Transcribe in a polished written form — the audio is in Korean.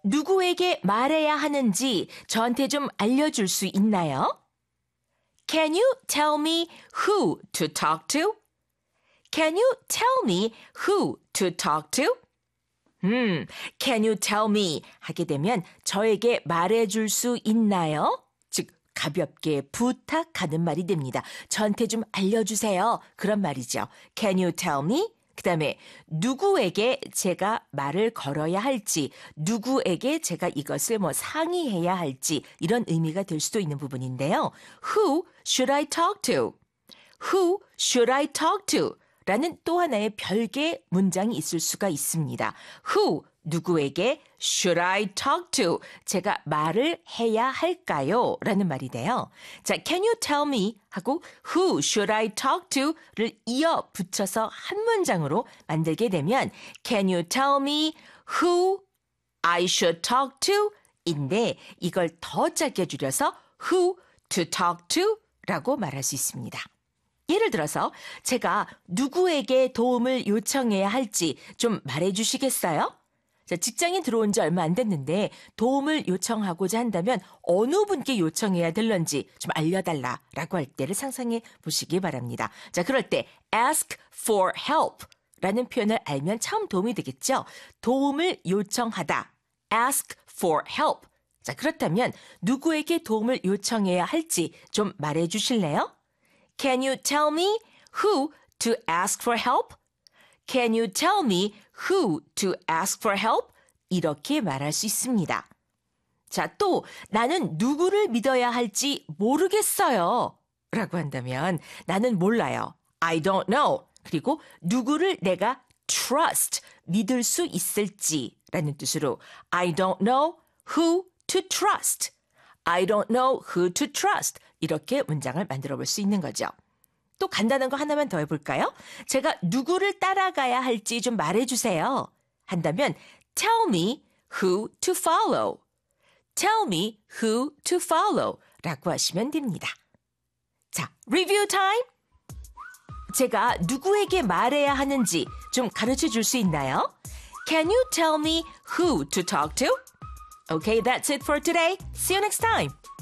누구에게 말해야 하는지 저한테 좀 알려줄 수 있나요? Can you tell me who to talk to? Can you tell me who to talk to? Can you tell me 하게 되면 저에게 말해줄 수 있나요? 즉 가볍게 부탁하는 말이 됩니다. 저한테 좀 알려주세요. 그런 말이죠. Can you tell me? 그 다음에 누구에게 제가 말을 걸어야 할지, 누구에게 제가 이것을 상의해야 할지 이런 의미가 될 수도 있는 부분인데요. Who should I talk to? Who should I talk to? 라는 또 하나의 별개의 문장이 있을 수가 있습니다. Who, 누구에게 should I talk to? 제가 말을 해야 할까요? 라는 말이 돼요. 자, can you tell me? 하고 who should I talk to? 를 이어 붙여서 한 문장으로 만들게 되면 can you tell me who I should talk to? 인데 이걸 더 짧게 줄여서 who to talk to? 라고 말할 수 있습니다. 예를 들어서 제가 누구에게 도움을 요청해야 할지 좀 말해주시겠어요? 자, 직장에 들어온 지 얼마 안 됐는데 도움을 요청하고자 한다면 어느 분께 요청해야 될런지 좀 알려달라라고 할 때를 상상해 보시기 바랍니다. 자, 그럴 때 ask for help 라는 표현을 알면 참 도움이 되겠죠? 도움을 요청하다. ask for help. 자, 그렇다면 누구에게 도움을 요청해야 할지 좀 말해 주실래요? Can you tell me who to ask for help? Can you tell me who to ask for help? 이렇게 말할 수 있습니다. 자, 또 나는 누구를 믿어야 할지 모르겠어요. 라고 한다면 나는 몰라요. I don't know. 그리고 누구를 내가 trust, 믿을 수 있을지 라는 뜻으로 I don't know who to trust. I don't know who to trust. 이렇게 문장을 만들어 볼 수 있는 거죠. 또 간단한 거 하나만 더 해볼까요? 제가 누구를 따라가야 할지 좀 말해주세요. 한다면 tell me who to follow. Tell me who to follow 라고 하시면 됩니다. 자, 리뷰 타임! 제가 누구에게 말해야 하는지 좀 가르쳐 줄 수 있나요? Can you tell me who to talk to? Okay, that's it for today. See you next time.